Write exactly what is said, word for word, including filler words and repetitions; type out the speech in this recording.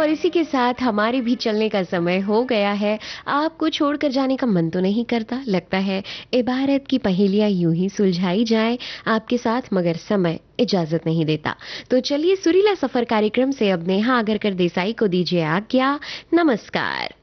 और इसी के साथ हमारे भी चलने का समय हो गया है। आपको छोड़कर जाने का मन तो नहीं करता, लगता है इबारत की पहेलियां यूं ही सुलझाई जाए आपके साथ, मगर समय इजाजत नहीं देता। तो चलिए सुरीला सफर कार्यक्रम से अब नेहा आगरकर देसाई को दीजिए आज्ञा। नमस्कार।